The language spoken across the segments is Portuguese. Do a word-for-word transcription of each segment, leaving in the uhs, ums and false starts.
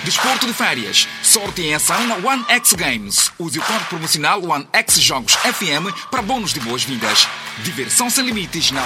Desporto de férias. Sorte em ação na One X Games. Use o código promocional One X Jogos F M para bônus de boas-vindas. Diversão sem limites na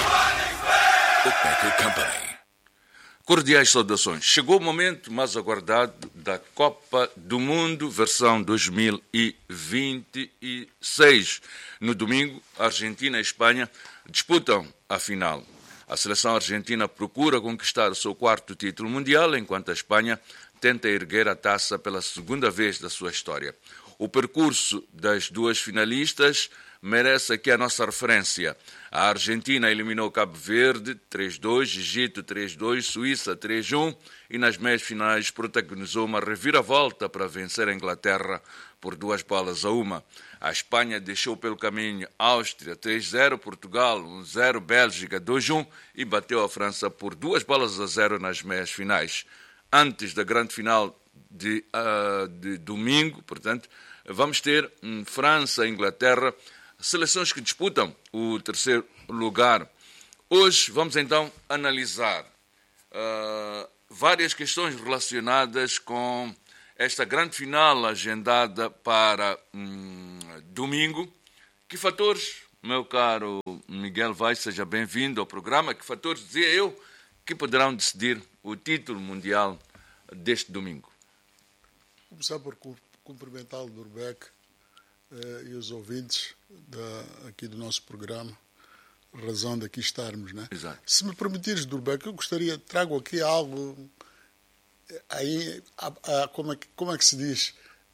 Becker Company. Cordiais saudações. Chegou o momento mais aguardado da Copa do Mundo, versão dois mil e vinte e seis. No domingo, a Argentina e a Espanha disputam a final. A seleção argentina procura conquistar o seu quarto título mundial, enquanto a Espanha tenta erguer a taça pela segunda vez da sua história. O percurso das duas finalistas merece aqui a nossa referência. A Argentina eliminou Cabo Verde três a dois, Egito três a dois, Suíça três a um e nas meias finais protagonizou uma reviravolta para vencer a Inglaterra por duas bolas a uma. A Espanha deixou pelo caminho Áustria três a zero, Portugal um a zero, Bélgica dois a um e bateu a França por duas bolas a zero nas meias finais. Antes da grande final de, uh, de domingo, portanto, vamos ter um, França e Inglaterra, seleções que disputam o terceiro lugar. Hoje vamos então analisar uh, várias questões relacionadas com esta grande final agendada para um, domingo. Que fatores, meu caro Miguel Vaz, seja bem-vindo ao programa, que fatores, dizia eu, que poderão decidir o título mundial deste domingo? Começar por cumprimentar o Durbeck eh, e os ouvintes da, aqui do nosso programa, razão de aqui estarmos, né? Exato. Se me permitires, Durbeck, eu gostaria, trago aqui algo, aí, a, a, como, é que, como é que se diz?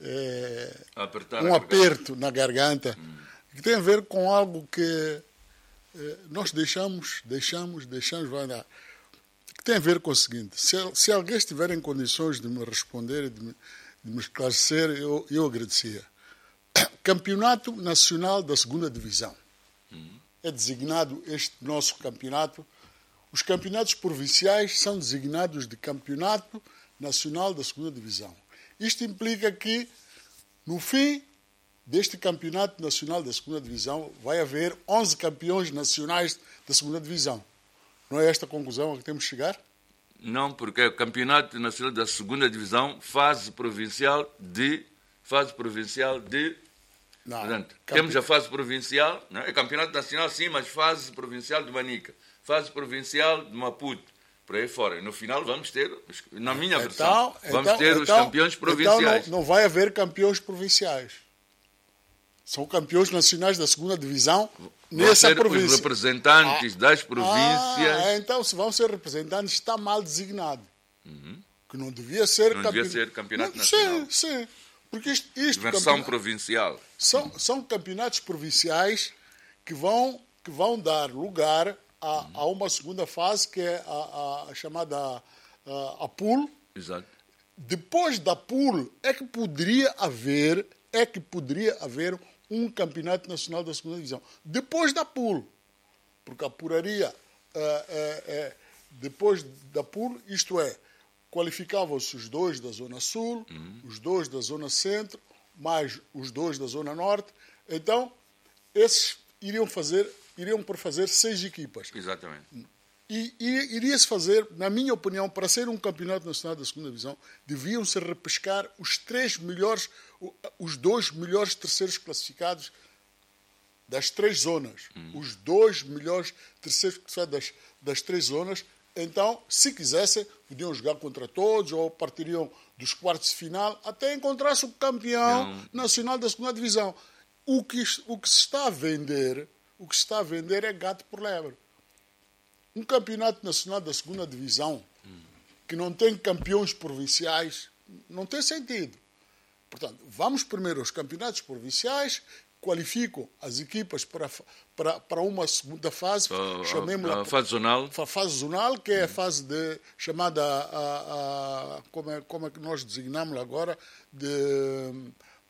É, um aperto na garganta, hum. que tem a ver com algo que eh, nós deixamos, deixamos, deixamos, vai dar. Tem a ver com o seguinte, se, se alguém estiver em condições de me responder e de me, de me esclarecer, eu, eu agradecia. Campeonato Nacional da Segunda Divisão. Uhum. É designado este nosso campeonato. Os campeonatos provinciais são designados de Campeonato Nacional da Segunda Divisão. Isto implica que, no fim deste Campeonato Nacional da Segunda Divisão, vai haver onze campeões nacionais da Segunda Divisão. Não é esta a conclusão a que temos de chegar? Não, porque é o Campeonato Nacional da Segunda Divisão, fase provincial de... Fase provincial de... Não. Portanto, Campe... temos a fase provincial, não é? É Campeonato Nacional sim, mas fase provincial de Manica, fase provincial de Maputo, por aí fora. E no final vamos ter, na minha então, versão, vamos então, ter então, os campeões provinciais. Então não, não vai haver campeões provinciais. São campeões nacionais da segunda divisão nessa ser província. Os representantes ah, das províncias. Ah, então, se vão ser representantes, está mal designado. Uhum. Que não devia ser, não campe... devia ser campeonato não, nacional. Sim, sim. Porque isto, isto versão campeon... provincial. São, uhum. são campeonatos provinciais que vão, que vão dar lugar a, uhum. a uma segunda fase, que é a, a chamada a, a pool. Exato. Depois da pool é que poderia haver, é que poderia haver um campeonato nacional da segunda divisão. Depois da pool, porque apuraria, é, é, é, depois da pool, isto é, qualificavam-se os dois da Zona Sul, uhum. os dois da Zona Centro, mais os dois da Zona Norte. Então, esses iriam fazer, iriam por fazer seis equipas. Exatamente. E, e iria-se fazer, na minha opinião, para ser um campeonato nacional da segunda divisão, deviam-se repescar os três melhores, os dois melhores terceiros classificados das três zonas. Hum. Os dois melhores terceiros classificados das, das três zonas. Então, se quisessem, podiam jogar contra todos ou partiriam dos quartos de final até encontrar-se o campeão Não. nacional da segunda divisão. O que, o que se está a vender, o que se está a vender é gato por lebre. Um campeonato nacional da segunda divisão hum. que não tem campeões provinciais não tem sentido. Portanto, vamos primeiro aos campeonatos provinciais, qualificam as equipas para, para, para uma segunda fase, uh, chamemos-la uh, fase zonal. A fase zonal, que é a fase de, chamada, a, a, como, é, como é que nós designamos agora, de,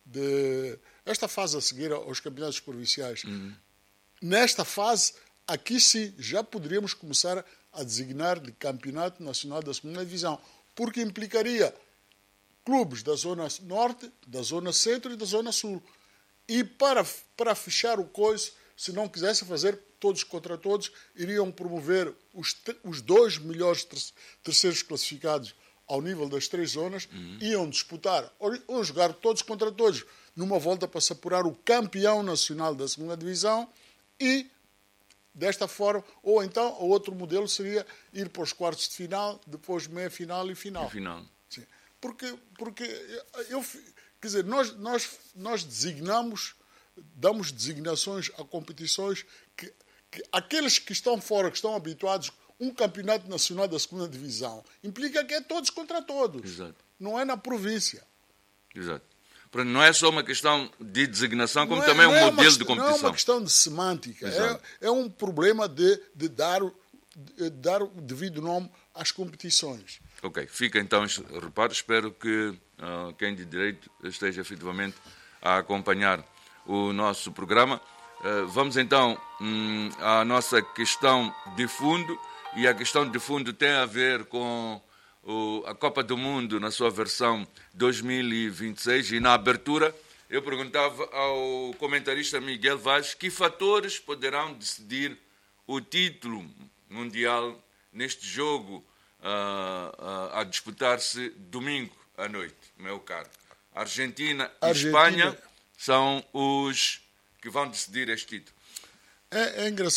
de esta fase a seguir aos campeonatos provinciais. Uhum. Nesta fase, aqui sim, já poderíamos começar a designar de Campeonato Nacional da Segunda Divisão, porque implicaria clubes da Zona Norte, da Zona Centro e da Zona Sul. E para, para fechar o coiso, se não quisessem fazer todos contra todos, iriam promover os, os dois melhores terceiros classificados ao nível das três zonas, uhum. iam disputar, iam jogar todos contra todos, numa volta para se apurar o campeão nacional da segunda divisão e, desta forma, ou então, o outro modelo seria ir para os quartos de final, depois meia-final e final. E final. Sim. Porque, porque eu, quer dizer, nós, nós, nós designamos, damos designações a competições que, que aqueles que estão fora, que estão habituados, um campeonato nacional da segunda divisão, implica que é todos contra todos. Exato. Não é na província. Exato. Não é só uma questão de designação, como não também é, um é modelo uma, de competição. Não é uma questão de semântica. É, é um problema de, de, dar, de dar o devido nome às competições. Ok, fica então este reparo. Espero que uh, quem de direito esteja efetivamente a acompanhar o nosso programa. Uh, vamos então um, à nossa questão de fundo. E a questão de fundo tem a ver com o, a Copa do Mundo na sua versão dois mil e vinte e seis. E na abertura eu perguntava ao comentarista Miguel Vaz que fatores poderão decidir o título mundial neste jogo uh, uh, a disputar-se domingo à noite, meu caro. Argentina e Argentina. Espanha são os que vão decidir este título. É, é engraçado.